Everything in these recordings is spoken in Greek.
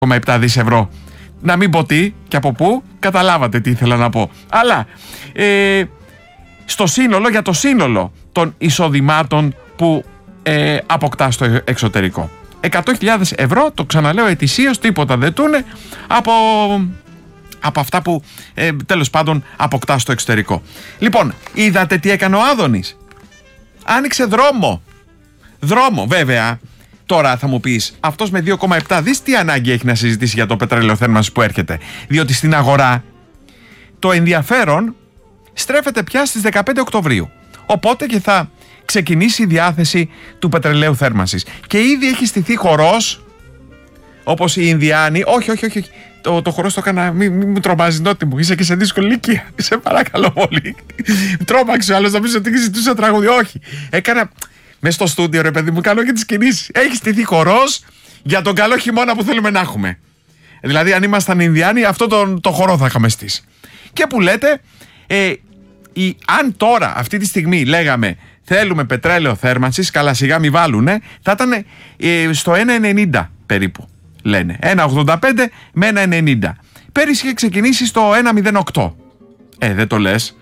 2,7 δις ευρώ. Να μην πω τι και από πού, καταλάβατε τι ήθελα να πω. Αλλά στο σύνολο, για το σύνολο των εισοδημάτων που αποκτά στο εξωτερικό. 100.000 ευρώ, το ξαναλέω ετησίως, τίποτα δεν τούνε από αυτά που τέλος πάντων αποκτά στο εξωτερικό. Λοιπόν, είδατε τι έκανε ο Άδωνης? Άνοιξε δρόμο βέβαια. Τώρα θα μου πεις, αυτός με 2,7 δις τι ανάγκη έχει να συζητήσει για το πετρελαιοθέρμανση που έρχεται? Διότι στην αγορά το ενδιαφέρον στρέφεται πια στις 15 Οκτωβρίου. Οπότε και θα ξεκινήσει η διάθεση του πετρελαίου θέρμανσης. Και ήδη έχει στηθεί χορός, όπως οι Ινδιάνοι. Όχι. Το χορός το έκανα, μην μου τρομάζει, νότι μου. Είσαι και σε δύσκολη ηλικία. Σε παρακαλώ πολύ. Τρόμαξε ο άλλος, νομίζω ότι ζητούσα τραγούδι. Όχι. Έκανα μέσα στο στούντιο, ρε παιδί μου, κάνω και τις κινήσεις. Έχει στηθεί χορός για τον καλό χειμώνα που θέλουμε να έχουμε. Δηλαδή, αν ήμασταν Ινδιάνοι, αυτό το χορό θα είχαμε στήσει. Και που λέτε, αν τώρα, αυτή τη στιγμή, λέγαμε θέλουμε πετρέλαιο θέρμανσης, καλά σιγά μη βάλουνε, θα ήταν στο 1,90 περίπου, λένε. 1,85 με 1,90. Πέρυσι είχε ξεκινήσει στο 1,08. Δεν το λες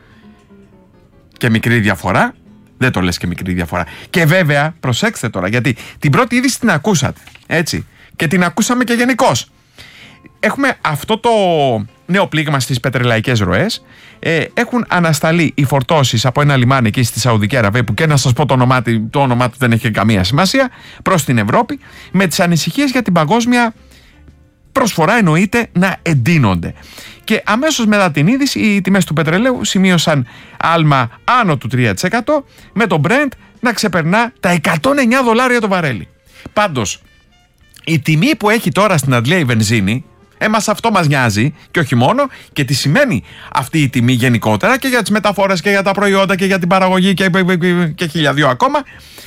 και μικρή διαφορά. Δεν το λες και μικρή διαφορά. Και βέβαια, προσέξτε τώρα, γιατί την πρώτη είδηση την ακούσατε, έτσι. Και την ακούσαμε και γενικώς. Έχουμε αυτό το νέο πλήγμα στις πετρελαϊκές ροές. Έχουν ανασταλεί οι φορτώσεις από ένα λιμάνι εκεί στη Σαουδική Αραβία, που και να σας πω το όνομά του δεν έχει καμία σημασία, προς την Ευρώπη, με τις ανησυχίες για την παγκόσμια προσφορά, εννοείται, να εντείνονται. Και αμέσως μετά την είδηση οι τιμές του πετρελαίου σημείωσαν άλμα άνω του 3%, με το Brent να ξεπερνά τα $109 το βαρέλι. Πάντως, η τιμή που έχει τώρα στην Αντλία η βενζίνη, αυτό μας νοιάζει, και όχι μόνο, και τι σημαίνει αυτή η τιμή γενικότερα και για τις μεταφορές και για τα προϊόντα και για την παραγωγή και 1002 ακόμα.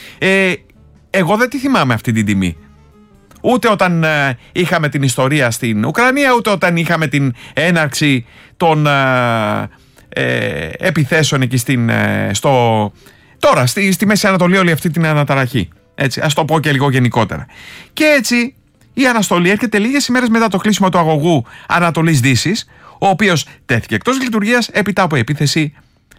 Εγώ δεν τη θυμάμαι αυτή την τιμή. Ούτε όταν είχαμε την ιστορία στην Ουκρανία, ούτε όταν είχαμε την έναρξη των επιθέσεων εκεί τώρα στη Μέση Ανατολή, όλη αυτή την αναταραχή. Έτσι, ας το πω και λίγο γενικότερα. Και έτσι η αναστολή έρχεται λίγες ημέρες μετά το κλείσιμο του αγωγού Ανατολής Δύσης, ο οποίος τέθηκε εκτός λειτουργίας έπειτα από επίθεση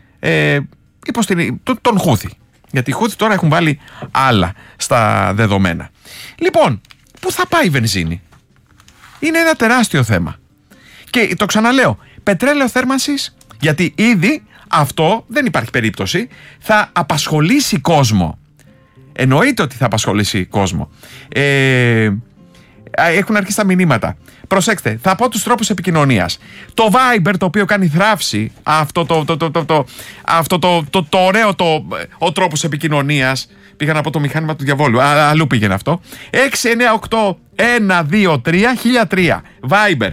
των Χούθη. Γιατί οι Χούθη τώρα έχουν βάλει άλλα στα δεδομένα. Λοιπόν, πού θα πάει η βενζίνη? Είναι ένα τεράστιο θέμα. Και το ξαναλέω, πετρέλαιο θέρμανσης, γιατί ήδη αυτό δεν υπάρχει περίπτωση, θα απασχολήσει κόσμο. Εννοείται ότι θα απασχολήσει κόσμο. Έχουν αρχίσει τα μηνύματα. Προσέξτε, θα πω τους τρόπους επικοινωνίας. Το Viber, το οποίο κάνει θράψη, αυτό το ωραίο ο τρόπος επικοινωνίας. Πήγα να πω το μηχάνημα του διαβόλου, αλλού πήγαινε αυτό. 698-123-1003 Viber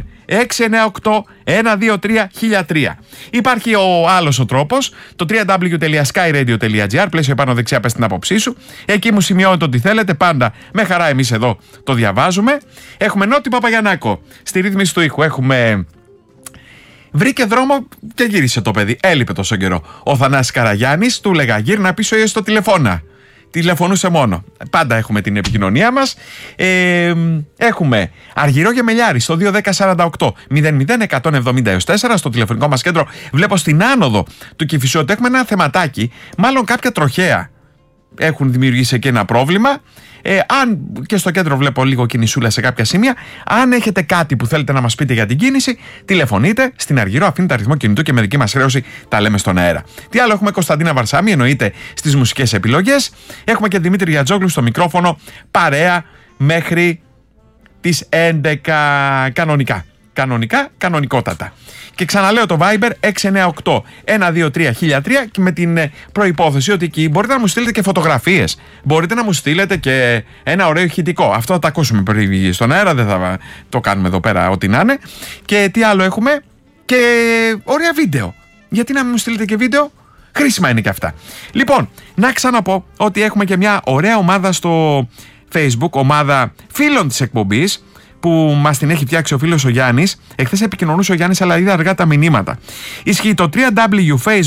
698-123-1003. Υπάρχει ο άλλος ο τρόπος, το www.skyradio.gr, πλαίσιο επάνω δεξιά, πες την άποψή σου. Εκεί μου σημειώνετε ό,τι θέλετε, πάντα με χαρά εμείς εδώ το διαβάζουμε. Έχουμε Νότι Παπαγιαννάκο στη ρύθμιση του ήχου. Έχουμε βρήκε δρόμο και γύρισε το παιδί, έλειπε τόσο καιρό. Ο Θανάσης Καραγιάννης, του λέγα γύρνα πίσω ή στο τηλεφώνα. Τηλεφωνούσε μόνο. Πάντα έχουμε την επικοινωνία μας. Έχουμε Αργυρό Γεμελιάρη στο 21048-00170-4 στο τηλεφωνικό μας κέντρο. Βλέπω στην άνοδο του Κηφισού ότι έχουμε ένα θεματάκι. Μάλλον κάποια τροχαία έχουν δημιουργήσει και ένα πρόβλημα. Αν και στο κέντρο βλέπω λίγο κινησούλα σε κάποια σημεία. Αν έχετε κάτι που θέλετε να μας πείτε για την κίνηση, τηλεφωνείτε στην Αργυρό, αφήνετε αριθμό κινητού και με δική μας χρέωση τα λέμε στον αέρα. Τι άλλο έχουμε? Κωνσταντίνα Βαρσάμι, εννοείται, στις μουσικές επιλογές. Έχουμε και Δημήτρη Γιατζόγλου στο μικρόφωνο, παρέα μέχρι τις 11 κανονικότατα. Και ξαναλέω το Viber 698-123-1003 και με την προϋπόθεση ότι εκεί μπορείτε να μου στείλετε και φωτογραφίες. Μπορείτε να μου στείλετε και ένα ωραίο ηχητικό. Αυτό θα το ακούσουμε πριν βγει στον αέρα, δεν θα το κάνουμε εδώ πέρα ό,τι να είναι. Και τι άλλο έχουμε? Και ωραία βίντεο. Γιατί να μην μου στείλετε και βίντεο? Χρήσιμα είναι και αυτά. Λοιπόν, να ξαναπώ ότι έχουμε και μια ωραία ομάδα στο Facebook, ομάδα φίλων της εκπομπής, που μας την έχει φτιάξει ο φίλος ο Γιάννης. Εχθές επικοινωνούσε ο Γιάννης, αλλά είδα αργά τα μηνύματα. Ισχύει το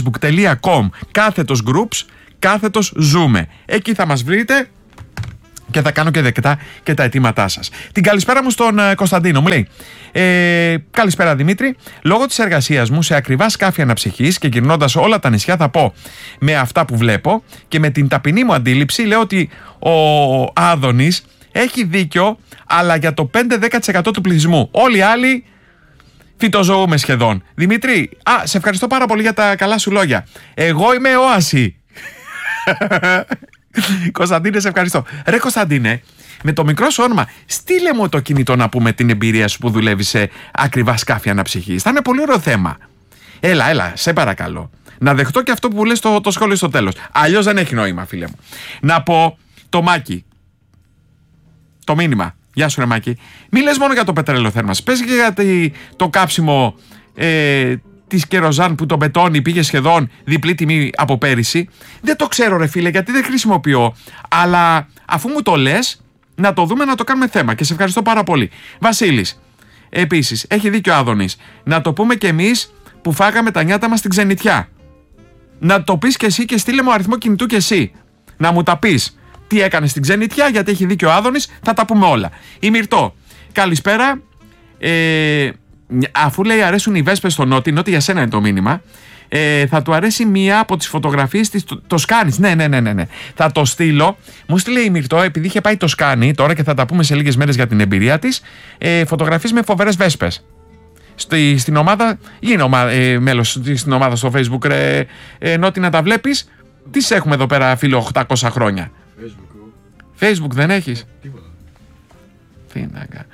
www.facebook.com/groups/ζούμε. Εκεί θα μας βρείτε και θα κάνω και δεκτά και τα αιτήματά σας. Την καλησπέρα μου στον Κωνσταντίνο. Μου λέει: καλησπέρα Δημήτρη. Λόγω της εργασίας μου σε ακριβά σκάφη αναψυχής και γυρνώντας όλα τα νησιά, θα πω με αυτά που βλέπω και με την ταπεινή μου αντίληψη, λέω ότι ο Άδωνης έχει δίκιο, αλλά για το 5-10% του πληθυσμού. Όλοι οι άλλοι φυτοζωούμε σχεδόν. Δημήτρη, σε ευχαριστώ πάρα πολύ για τα καλά σου λόγια. Εγώ είμαι όαση. Κωνσταντίνε, σε ευχαριστώ. Ρε Κωνσταντίνε, με το μικρό σου όνομα, στείλε μου το κινητό να πούμε την εμπειρία σου που δουλεύει σε ακριβά σκάφη αναψυχής. Θα είναι πολύ ωραίο θέμα. Έλα, σε παρακαλώ. Να δεχτώ και αυτό που λες το σχόλιο στο τέλος. Αλλιώς δεν έχει νόημα, φίλε μου. Να πω το Μάκη. Το μήνυμα. Γεια σου, ρε Μάκη. Μη λες μόνο για το πετρελαιοθέρμανση. Πες και για το κάψιμο της κεροζάν που το μπετόνι πήγε σχεδόν διπλή τιμή από πέρυσι. Δεν το ξέρω, ρε φίλε, γιατί δεν χρησιμοποιώ. Αλλά αφού μου το λες, να το δούμε, να το κάνουμε θέμα. Και σε ευχαριστώ πάρα πολύ. Βασίλης, επίσης, έχει δίκιο ο Άδωνης. Να το πούμε κι εμείς που φάγαμε τα νιάτα μας στην ξενιτιά. Να το πεις κι εσύ και στείλε μου αριθμό κινητού κι εσύ. Να μου τα πεις τι έκανε στην ξενιτιά, γιατί έχει δίκιο ο Άδωνης, θα τα πούμε όλα. Η Μυρτώ, καλησπέρα. Αφού λέει αρέσουν οι βέσπες στο Νότι για σένα είναι το μήνυμα. Θα του αρέσει μία από τις φωτογραφίες της. Το σκάνεις. Ναι. Θα το στείλω. Μου στείλε η Μυρτώ, επειδή είχε πάει το σκάνι τώρα και θα τα πούμε σε λίγες μέρες για την εμπειρία της. Φωτογραφίες με φοβερές βέσπες. Στην ομάδα, γίνω μέλος στην ομάδα στο Facebook, Νότι, να τα βλέπεις. Τι σε έχουμε εδώ πέρα, φίλο, 800 χρόνια. Facebook δεν έχεις? Τίποτα.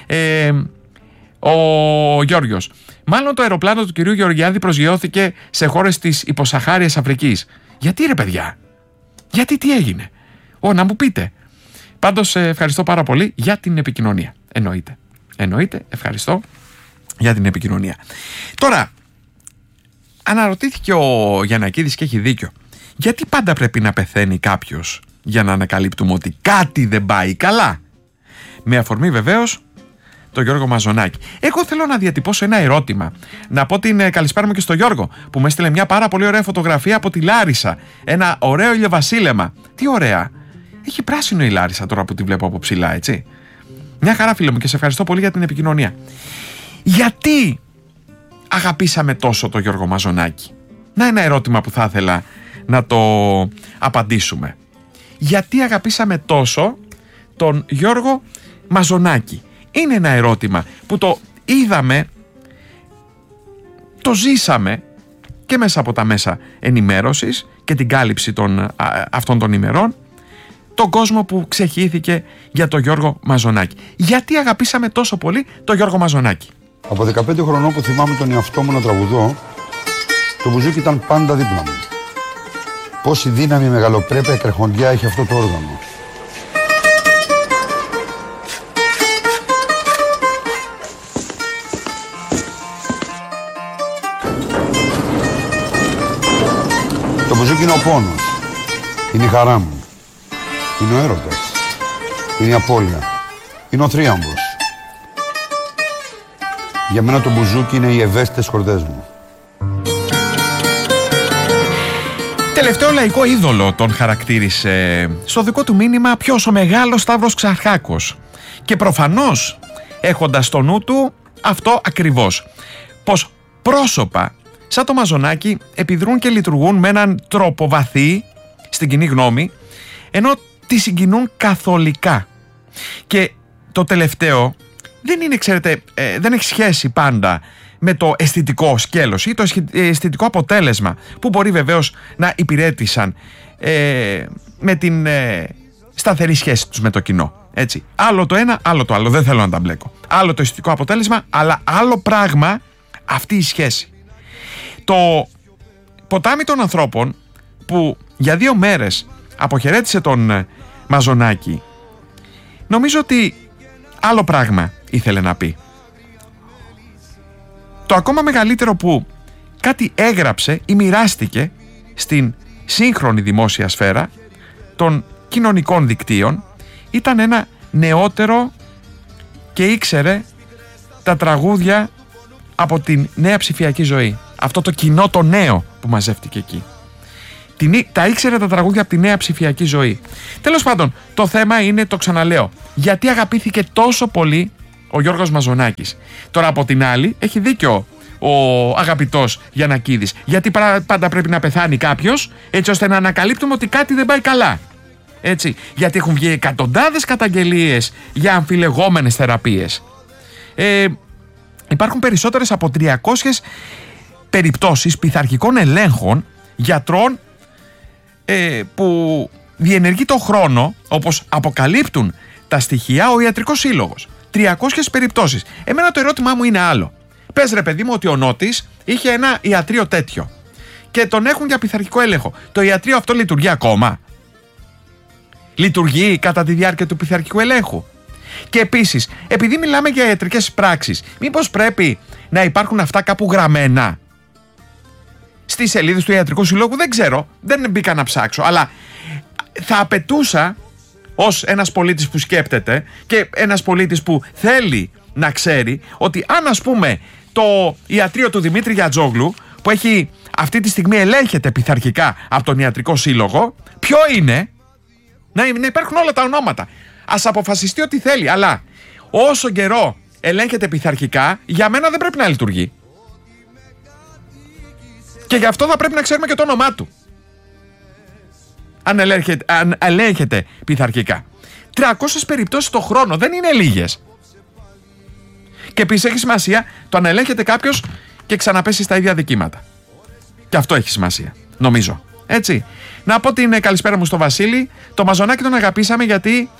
Ο Γιώργος. Μάλλον το αεροπλάνο του κυρίου Γεωργιάδη προσγειώθηκε σε χώρες της υποσαχάριας Αφρικής. Γιατί ρε παιδιά? Γιατί τι έγινε? Να μου πείτε. Πάντως ευχαριστώ πάρα πολύ για την επικοινωνία. Εννοείται, ευχαριστώ για την επικοινωνία. Τώρα, αναρωτήθηκε ο Γιαννακίδης και έχει δίκιο. Γιατί πάντα πρέπει να πεθαίνει κάποιος για να ανακαλύπτουμε ότι κάτι δεν πάει καλά? Με αφορμή βεβαίως το Γιώργο Μαζονάκη. Εγώ θέλω να διατυπώσω ένα ερώτημα. Να πω την καλησπέρα μου και στο Γιώργο, που με έστειλε μια πάρα πολύ ωραία φωτογραφία από τη Λάρισα. Ένα ωραίο ηλιοβασίλεμα. Τι ωραία. Έχει πράσινο η Λάρισα τώρα που τη βλέπω από ψηλά, έτσι. Μια χαρά, φίλε μου, και σε ευχαριστώ πολύ για την επικοινωνία. Γιατί αγαπήσαμε τόσο το Γιώργο Μαζονάκη? Να, ένα ερώτημα που θα ήθελα να το απαντήσουμε. Γιατί αγαπήσαμε τόσο τον Γιώργο Μαζονάκη? Είναι ένα ερώτημα που το είδαμε, το ζήσαμε και μέσα από τα μέσα ενημέρωσης και την κάλυψη αυτών των ημερών, τον κόσμο που ξεχύθηκε για τον Γιώργο Μαζονάκη. Γιατί αγαπήσαμε τόσο πολύ τον Γιώργο Μαζονάκη? Από 15 χρονών που θυμάμαι τον εαυτό μου να τραγουδώ, το μπουζούκι ήταν πάντα δίπλα μου. Πόση δύναμη, μεγαλοπρέπεια και αρχοντιά έχει αυτό το όργανο. Το μπουζούκι είναι ο πόνος, είναι η χαρά μου, είναι ο έρωτας, είναι η απώλεια, είναι ο θρίαμβος. Για μένα το μπουζούκι είναι οι ευαίσθητες χορδές μου. Τελευταίο λαϊκό είδωλο τον χαρακτήρισε στο δικό του μήνυμα ποιος? Ο μεγάλος Σταύρος Ξαρχάκος. Και προφανώς έχοντας στο νου του αυτό ακριβώς. Πως πρόσωπα σαν το Μαζονάκη επιδρούν και λειτουργούν με έναν τρόπο βαθύ στην κοινή γνώμη, ενώ τη συγκινούν καθολικά. Και το τελευταίο δεν είναι, ξέρετε, δεν έχει σχέση πάντα με το αισθητικό σκέλος ή το αισθητικό αποτέλεσμα που μπορεί βεβαίως να υπηρέτησαν με την σταθερή σχέση τους με το κοινό. Έτσι. Άλλο το ένα, άλλο το άλλο. Δεν θέλω να τα μπλέκω. Άλλο το αισθητικό αποτέλεσμα, αλλά άλλο πράγμα αυτή η σχέση. Το ποτάμι των ανθρώπων που για 2 μέρες αποχαιρέτησε τον Μαζονάκη, νομίζω ότι άλλο πράγμα ήθελε να πει. Το ακόμα μεγαλύτερο που κάτι έγραψε ή μοιράστηκε στην σύγχρονη δημόσια σφαίρα των κοινωνικών δικτύων ήταν ένα νεότερο και ήξερε τα τραγούδια από την νέα ψηφιακή ζωή. Αυτό το κοινό το νέο που μαζεύτηκε εκεί. Τα ήξερε τα τραγούδια από τη νέα ψηφιακή ζωή. Τέλος πάντων, το θέμα είναι, το ξαναλέω, γιατί αγαπήθηκε τόσο πολύ ο Γιώργος Μαζονάκης. Τώρα από την άλλη έχει δίκιο ο αγαπητός Γιαννακίδης. Γιατί πάντα πρέπει να πεθάνει κάποιος, έτσι ώστε να ανακαλύπτουμε ότι κάτι δεν πάει καλά. Έτσι, γιατί έχουν βγει εκατοντάδες καταγγελίες για αμφιλεγόμενες θεραπείες. Υπάρχουν περισσότερες από 300 περιπτώσεις πειθαρχικών ελέγχων γιατρών που διενεργεί το χρόνο, όπως αποκαλύπτουν τα στοιχεία, ο Ιατρικός Σύλλογος. 300 περιπτώσεις. Εμένα το ερώτημά μου είναι άλλο. Πες ρε παιδί μου ότι ο Νότης είχε ένα ιατρείο τέτοιο και τον έχουν για πειθαρχικό έλεγχο. Το ιατρείο αυτό λειτουργεί ακόμα? Λειτουργεί κατά τη διάρκεια του πειθαρχικού ελέγχου? Και επίσης, επειδή μιλάμε για ιατρικές πράξεις, μήπως πρέπει να υπάρχουν αυτά κάπου γραμμένα στις σελίδες του Ιατρικού Συλλόγου? Δεν ξέρω, δεν μπήκα να ψάξω, αλλά θα απαιτούσα ως ένας πολίτης που σκέπτεται και ένας πολίτης που θέλει να ξέρει ότι αν, ας πούμε, το ιατρείο του Δημήτρη Γιατζόγλου, που έχει αυτή τη στιγμή ελέγχεται πειθαρχικά από τον Ιατρικό Σύλλογο, ποιο είναι, να υπάρχουν όλα τα ονόματα. Ας αποφασιστεί ό,τι θέλει, αλλά όσο καιρό ελέγχεται πειθαρχικά, για μένα δεν πρέπει να λειτουργεί. Και γι' αυτό θα πρέπει να ξέρουμε και το όνομά του, αν ελέγχεται πειθαρχικά. 300 περιπτώσεις το χρόνο δεν είναι λίγες. Και επίσης έχει σημασία το αν ελέγχεται κάποιος και ξαναπέσει στα ίδια δικήματα. Και αυτό έχει σημασία, νομίζω. Έτσι. Να πω την καλησπέρα μου στο Βασίλη. Το Μαζονάκη τον αγαπήσαμε γιατί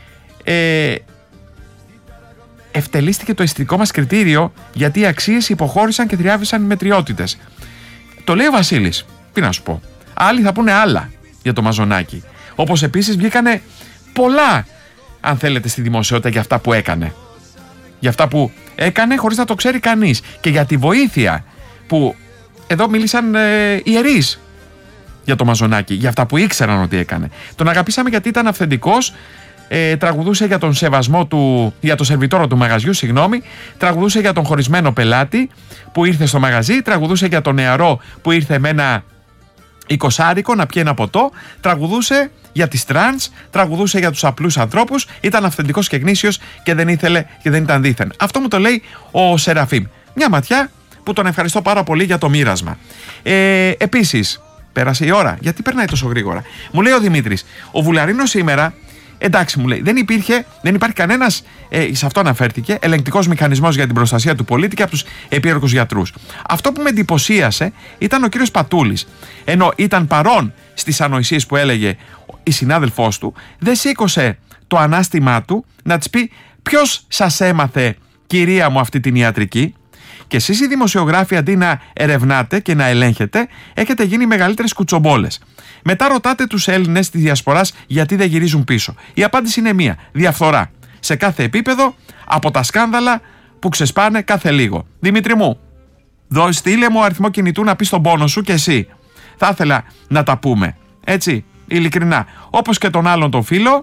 ευτελίστηκε το αισθητικό μας κριτήριο, γιατί οι αξίες υποχώρησαν και θριάβησαν οι μετριότητες. Το λέει ο Βασίλης. Τι να σου πω. Άλλοι θα πούνε άλλα για το Μαζονάκη. Όπως επίσης βγήκανε πολλά, αν θέλετε, στη δημοσιότητα για αυτά που έκανε. Για αυτά που έκανε χωρίς να το ξέρει κανείς. Και για τη βοήθεια που εδώ μίλησαν ιερείς για το Μαζονάκη, για αυτά που ήξεραν ότι έκανε. Τον αγαπήσαμε γιατί ήταν αυθεντικός, τραγουδούσε για τον σεβασμό του, για το σερβιτόρο του μαγαζιού, τραγουδούσε για τον χωρισμένο πελάτη που ήρθε στο μαγαζί, τραγουδούσε για τον νεαρό που ήρθε με ένα 20άρικο να πιει ένα ποτό, τραγουδούσε για τις τρανς, τραγουδούσε για τους απλούς ανθρώπους, ήταν αυθεντικός και γνήσιος και δεν ήθελε και δεν ήταν δήθεν. Αυτό μου το λέει ο Σεραφείμ. Μια ματιά που τον ευχαριστώ πάρα πολύ για το μοίρασμα. Επίσης, πέρασε η ώρα. Γιατί περνάει τόσο γρήγορα? Μου λέει ο Δημήτρης, ο Βουλαρίνος σήμερα, εντάξει, μου λέει, δεν υπάρχει κανένας, σε αυτό αναφέρθηκε, ελεγκτικός μηχανισμός για την προστασία του πολίτη και από τους επίεργους γιατρούς. Αυτό που με εντυπωσίασε ήταν ο κύριος Πατούλης. Ενώ ήταν παρόν στις ανοησίες που έλεγε η συνάδελφός του, δεν σήκωσε το ανάστημά του να της πει ποιος σας έμαθε, κυρία μου, αυτή την ιατρική. Και εσείς οι δημοσιογράφοι, αντί να ερευνάτε και να ελέγχετε, έχετε γίνει μεγαλύτερες κουτσομπόλες. Μετά ρωτάτε τους Έλληνες της Διασποράς γιατί δεν γυρίζουν πίσω. Η απάντηση είναι μία: διαφθορά. Σε κάθε επίπεδο, από τα σκάνδαλα που ξεσπάνε κάθε λίγο. Δημήτρη μου, στείλε μου αριθμό κινητού να πεις τον πόνο σου και εσύ. Θα ήθελα να τα πούμε. Έτσι, ειλικρινά. Όπως και τον άλλον τον φίλο,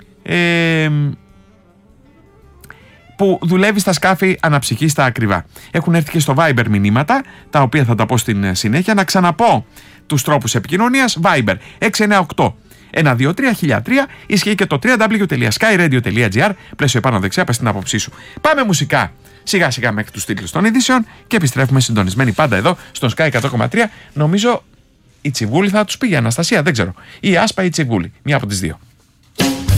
που δουλεύει στα σκάφη αναψυχή στα ακριβά. Έχουν έρθει και στο Viber μηνύματα, τα οποία θα τα πω στην συνέχεια. Να ξαναπώ τους τρόπους επικοινωνίας. Viber 698-123-1003. Ισχύει και το www.skyradio.gr. Πλαίσιο επάνω δεξιά, πες την άποψή σου. Πάμε μουσικά σιγά σιγά μέχρι τους τίτλους των ειδήσεων και επιστρέφουμε συντονισμένοι πάντα εδώ στο Sky 100,3. Νομίζω η Τσιβούλη θα τους πει, η Αναστασία, δεν ξέρω. Ή η Άσπα ή η Τσιβούλη. Μία από τις δύο.